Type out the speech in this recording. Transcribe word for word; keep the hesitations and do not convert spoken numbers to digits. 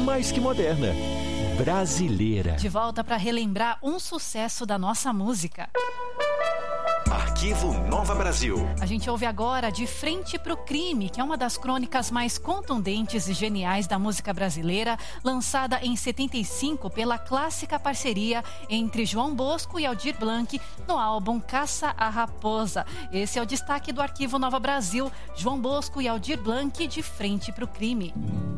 mais que moderna, brasileira. De volta para relembrar um sucesso da nossa música. Arquivo Nova Brasil. A gente ouve agora De Frente pro Crime, que é uma das crônicas mais contundentes e geniais da música brasileira, lançada em setenta e cinco pela clássica parceria entre João Bosco e Aldir Blanc no álbum Caça a Raposa. Esse é o destaque do Arquivo Nova Brasil. João Bosco e Aldir Blanc, De Frente pro Crime.